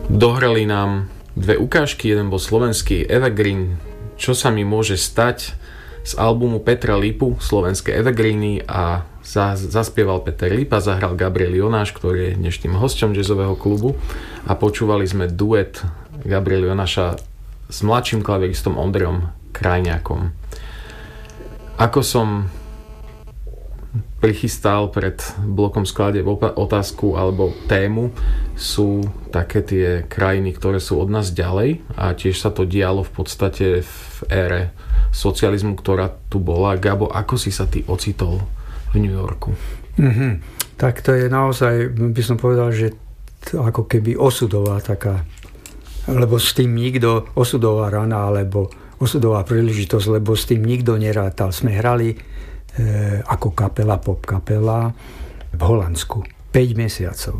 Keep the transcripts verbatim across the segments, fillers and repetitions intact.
Dohrali nám dve ukážky, jeden bol slovenský Evergreen, čo sa mi môže stať, z albumu Petra Lipu, slovenské Evergreeny, a za, zaspieval Peter Lip a zahral Gabriel Jonáš, ktorý je dnešným hosťom jazzového klubu, a počúvali sme duet Gabriel Jonáša s mladším klaviristom Ondrejom Krajňákom. Ako som prichystal pred blokom skladieb otázku alebo tému, sú také tie krajiny, ktoré sú od nás ďalej, a tiež sa to dialo v podstate v ére socializmu, ktorá tu bola. Gabo, ako si sa ty ocitol v New Yorku? Mm-hmm. Tak to je naozaj, by som povedal, že to ako keby osudová taká, lebo s tým nikto, osudová rana, alebo osudová príležitosť, lebo s tým nikto nerátal. Sme hrali e, ako kapela, pop kapela v Holandsku päť mesiacov.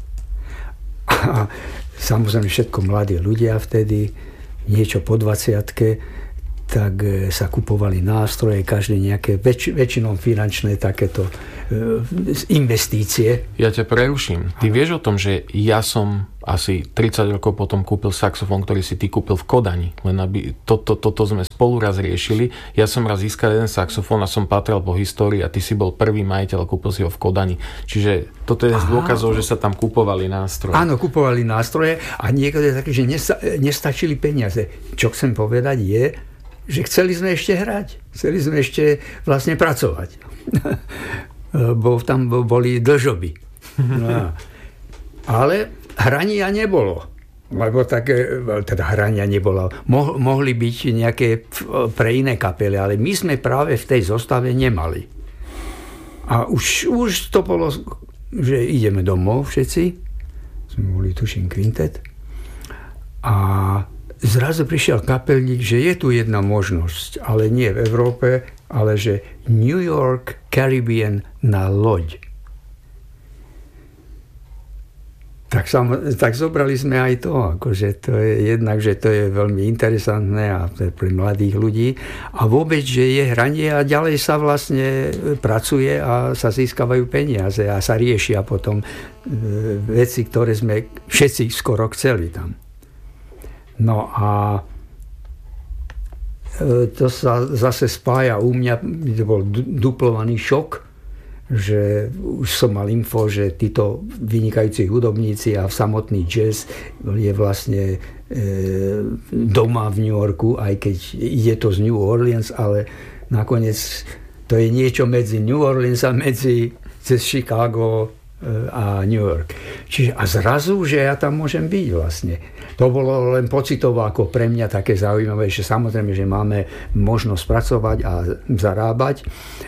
A samozrejme všetko mladí ľudia vtedy, niečo po dvadsiatke, tak sa kupovali nástroje, každé nejaké, väč, väčšinou finančné takéto e, investície. Ja ťa preruším. Ty vieš o tom, že ja som asi tridsať rokov potom kúpil saxofón, ktorý si ty kúpil v Kodani. Len aby toto to, to sme spolu raz riešili. Ja som raz získal jeden saxofón a som patral po histórii, a ty si bol prvý majiteľ a kúpil si ho v Kodani. Čiže toto je z dôkazov, že sa tam kupovali nástroje. Áno, kupovali nástroje, a niekedy je také, že nesta, nestačili peniaze. Čo chcem povedať je, že chceli sme ešte hrať. Chceli sme ešte vlastne pracovať. Bo tam boli dlžoby. No. Ale hrania nebolo. Lebo také, teda hrania nebolo. Mo, mohli byť nejaké pre iné kapely, ale my sme práve v tej zostave nemali. A už, už to bolo, že ideme domov všetci. Sme boli, tuším, kvintet. A zrazu prišiel kapelník, že je tu jedna možnosť, ale nie v Európe, ale že New York Caribbean na loď. Tak, sam, tak zobrali sme aj to, akože to je jednak, že to je veľmi interesantné a pre mladých ľudí, a vôbec, že je hranie a ďalej sa vlastne pracuje a sa získavajú peniaze a sa riešia potom veci, ktoré sme všetci skoro chceli tam. No a to sa zase spája u mňa, to bol duplovaný šok, že už som mal info, že títo vynikajúci hudobníci a samotný jazz je vlastne e, doma v New Yorku, aj keď ide to z New Orleans, ale nakoniec to je niečo medzi New Orleans a medzi cez Chicago a New York. Čiže a zrazu, že ja tam môžem byť vlastne. To bolo len pocitovo ako pre mňa také zaujímavé, že samozrejme, že máme možnosť pracovať a zarábať,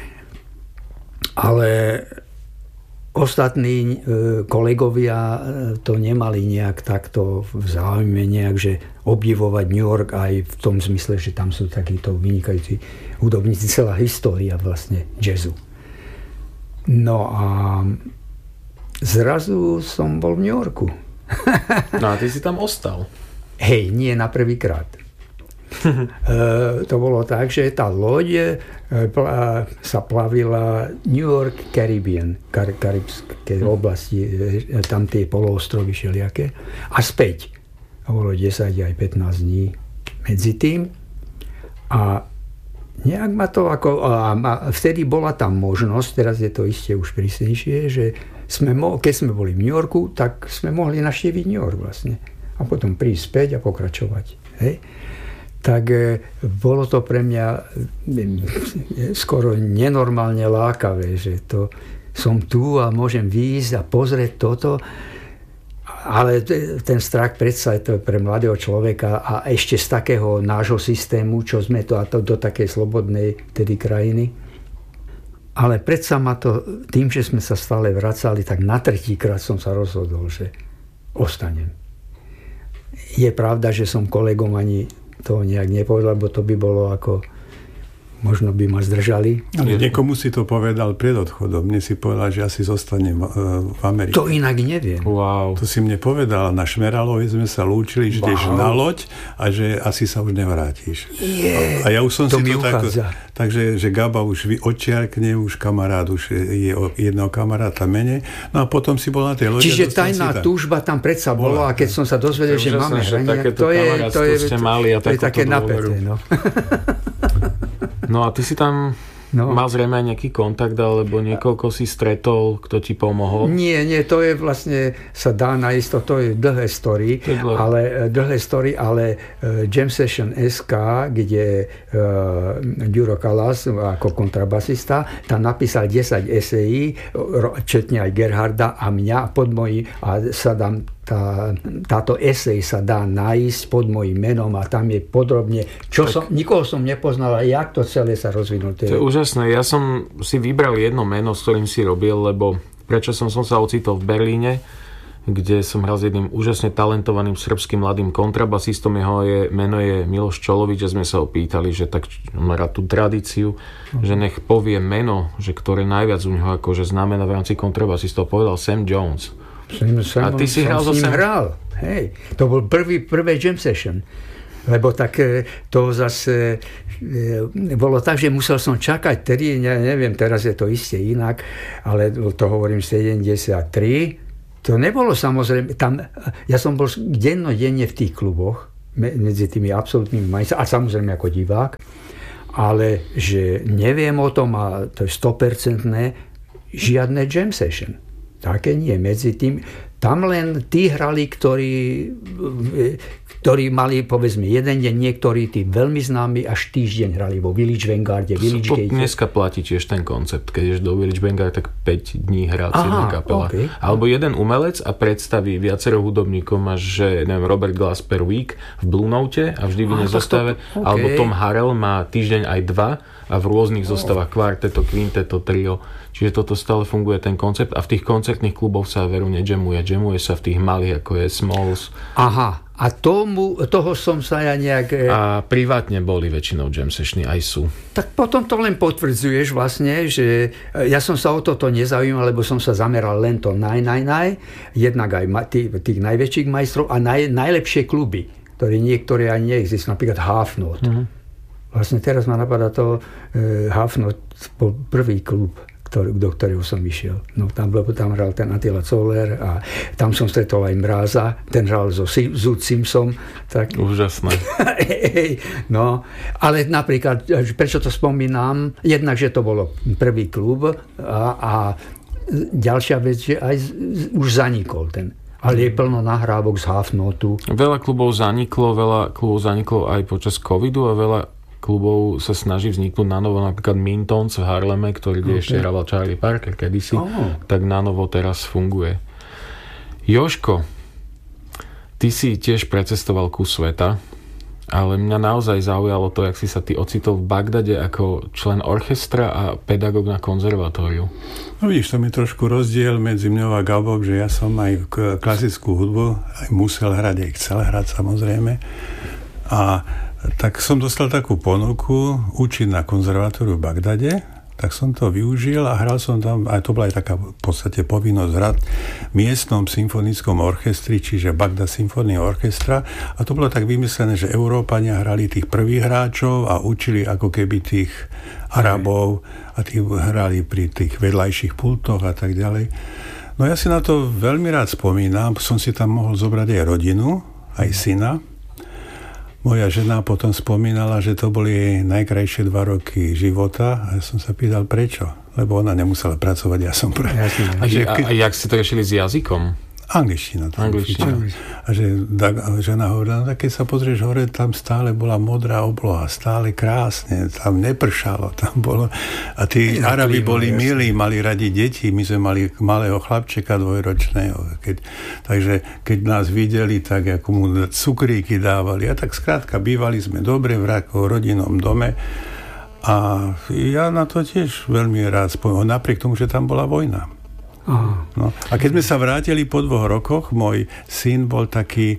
ale ostatní kolegovia to nemali nejak takto v záujme nejak, že obdivovať New York aj v tom zmysle, že tam sú takíto vynikajúci hudobníci, celá história vlastne jazzu. No a zrazu som bol v New Yorku. No a ty si tam ostal. Hej, nie na prvýkrát. e, to bolo tak, že tá loď e, pla, sa plavila New York Caribbean, kar, karibské oblasti, e, tam tie poloostrovy všelijaké, a späť. To bolo desať aj pätnásť dní medzi tým. A nejak ma to ako... A, a vtedy bola tam možnosť, teraz je to isté už prísnejšie, že sme, keď sme boli v New Yorku, tak sme mohli navštíviť New York vlastne. A potom prísť späť a pokračovať. Hej? Tak e, bolo to pre mňa e, skoro nenormálne lákavé, že to som tu a môžem výjsť a pozrieť toto. Ale ten strach predsa je to pre mladého človeka a ešte z takého nášho systému, čo sme to, a to do takej slobodnej tedy krajiny. Ale predsa ma to, tým, že sme sa stále vracali, tak na tretíkrát som sa rozhodol, že ostanem. Je pravda, že som kolegom ani to nejak nepovedal, lebo to by bolo ako možno by ma zdržali. Ale niekomu si to povedal pred odchodom. Mne si povedal, že asi zostanem v Amerike. To inak neviem. Wow. To si mne povedal. Na Šmeralovi sme sa lúčili, že ideš wow. na loď a že asi sa už nevrátiš. Yeah. A ja už som to si to tak... Uchádza. Takže že Gaba už odčiarkne, už kamarát, už je jedného kamaráta menej. No a potom si bol na tej lodi. Čiže tajná túžba tam predsa bola a keď som sa dozvedel, že máme hranie, to je, to je, to je také napäté. No. No a ty si tam no. mal zrejme aj nejaký kontakt, alebo niekoľko si stretol, kto ti pomohol? Nie, nie, to je vlastne, sa dá nájsť, to je dlhé story, ale, dlhé story, ale uh, Jam Session es ká, kde uh, Ďuro Kalas ako kontrabasista, tam napísal desať esejí, četne aj Gerharda a mňa pod mojí, a sa dám Tá, táto esej sa dá nájsť pod mojím menom a tam je podrobne, čo tak. som, nikoho som nepoznal a jak to celé sa rozvinulo. To je úžasné. Ja som si vybral jedno meno, s ktorým si robil, lebo prečo som, som sa ocitol v Berlíne, kde som hral s jedným úžasne talentovaným srbským mladým kontrabasistom. Jeho je, meno je Miloš Čolovič a sme sa opýtali, že tak má rád tú tradíciu, uh-huh. že nech povie meno, že ktoré najviac u neho akože znamená v rámci kontrabasistov. Povedal Sam Jones. Sam, Sam, a ty si hral so Sam? hral. Hej, to bol prvý, prvé jam session. Lebo tak to zase bolo tak, že musel som čakať, tedy, neviem, teraz je to isté inak, ale to hovorím sedemdesiattri. To nebolo samozrejme, tam, ja som bol dennodenne v tých kluboch, medzi tými absolútnymi majstrami, a samozrejme ako divák, ale že neviem o tom, a to je sto percent žiadne jam session. Také nie. Medzi tým, tam len tí hrali, ktorí, ktorí mali, povedzme, jeden deň, niektorí tí veľmi známi až týždeň hrali vo Village Vanguarde, Village Gate. Dneska platí tiež ten koncept. Keď ješ do Village Vanguard, tak päť dní hrá jedna kapela. Okay. Alebo jeden umelec a predstaví viacero hudobníkov. Máš, že neviem, Robert Glasper Week v Blue Note a vždy v inej zostave. Okay. Alebo Tom Harrell má týždeň aj dva a v rôznych oh. zostavách kvarteto, kvinteto, trio. Čiže toto stále funguje ten koncept a v tých koncertných kluboch sa veru nedžemuje. Džemuje sa v tých malých, ako je Smalls. Aha, a tomu, toho som sa ja nejak... A privátne boli väčšinou jam sessiony, aj sú. Tak potom to len potvrdzuješ vlastne, že ja som sa o toto nezaujímal, lebo som sa zameral len to naj, naj, naj, jednak aj tých, tých najväčších majstrov a naj, najlepšie kluby, ktoré niektoré ani neexistujú, napríklad Half Note. Mm-hmm. Vlastne teraz ma napadá to, uh, Half Note bol prvý klub, ktorý, do ktorého som išiel. No tam, lebo tam hral ten Attila Zoller a tam som stretol aj Mráza, ten hral so Zoot Simpson. Tak... Úžasné. No, ale napríklad, prečo to spomínam, jednak, že to bolo prvý klub a, a ďalšia vec, že aj už zanikol ten. Ale je plno nahrávok z Half Notu. Veľa klubov zaniklo, veľa klubov zaniklo aj počas covidu a veľa klubov sa snaží vzniknúť na novo, napríklad Mintons v Harleme, ktorý okay. ešte hrával Charlie Parker kedysi, oh. tak na novo teraz funguje. Jožko, ty si tiež precestoval kus sveta, ale mňa naozaj zaujalo to, jak si sa ty ocitol v Bagdade ako člen orchestra a pedagóg na konzervatóriu. No vidíš, tam je trošku rozdiel medzi mňou a Gabom, že ja som aj klasickú hudbu aj musel hrať, aj chcel hrať samozrejme. A tak som dostal takú ponuku učiť na konzervatóriu v Bagdade, tak som to využil a hral som tam, aj to bola aj taká v podstate povinnosť hrať v miestnom symfonickom orchestri, čiže Bagdad Symphony Orchestra, a to bolo tak vymyslené, že Európania hrali tých prvých hráčov a učili ako keby tých Arabov a tí hrali pri tých vedľajších pultoch a tak ďalej. No ja si na to veľmi rád spomínam, som si tam mohol zobrať aj rodinu, aj syna. Moja žena potom spomínala, že to boli jej najkrajšie dva roky života a ja som sa pýtal, prečo? Lebo ona nemusela pracovať, ja som... Pre... A, že, a, a jak ste to riešili s jazykom? Angličtina. Angličtina. A že da, žena hovorila, no tak keď sa pozrieš hore, tam stále bola modrá obloha, stále krásne, tam nepršalo, tam bolo... A tí ja, Arabi boli jasne. milí, mali radi deti, my sme mali malého chlapčeka dvojročného. Keď, takže keď nás videli, tak ako mu cukríky dávali. A tak skrátka, bývali sme dobre v rodinnom dome a ja na to tiež veľmi rád spomínam, napriek tomu, že tam bola vojna. No. A keď sme sa vrátili po dvoch rokoch, môj syn bol taký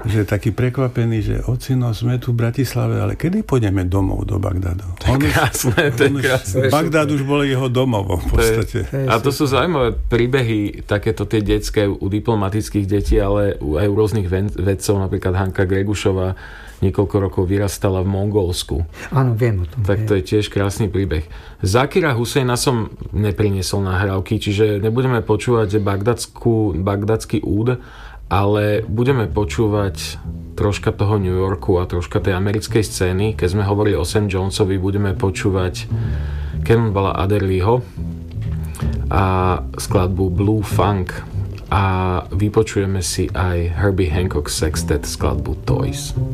že taký prekvapený, že ocino, sme tu v Bratislave, ale kedy pôjdeme domov do Bagdadu? To je krásne, to je krásne. Bagdad už bol jeho domovom v podstate. To je, a to sú zaujímavé príbehy, takéto tie detské u diplomatických detí, ale aj u rôznych vedcov, napríklad Hanka Gregušová niekoľko rokov vyrastala v Mongolsku. Áno, viem o tom. Tak to je tiež krásny príbeh. Zakira Husejna som nepriniesol nahrávky, čiže nebudeme počúvať bagdadský úd, ale budeme počúvať troška toho New Yorku a troška tej americkej scény. Keď sme hovorili o Sam Jonesovi, budeme počúvať Cannonballa Adderleyho a skladbu Blue Funk a vypočujeme si aj Herbie Hancock Sextet skladbu Toys.